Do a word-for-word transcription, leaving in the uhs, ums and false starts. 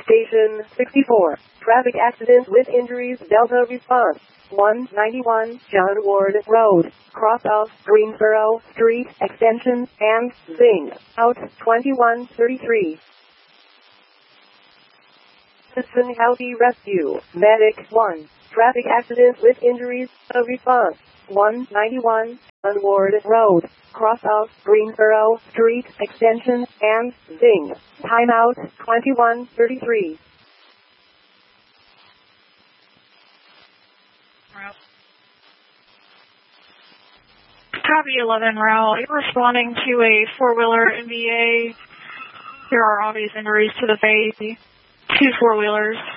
Station sixty-four. Traffic accident with injuries. Delta response. one ninety-one John Ward Road. Cross of Greensboro Street Extension and Zing. Out twenty-one thirty-three. Citizen Healthy Rescue. Medic one. Traffic accident with injuries. A response. one ninety-one John Ward Road. Cross of Greensboro Street Extension and Zing. Timeout twenty-one thirty-three. Copy eleven route. You're responding to a four-wheeler M V A. There are obvious injuries to the face. Two four-wheelers.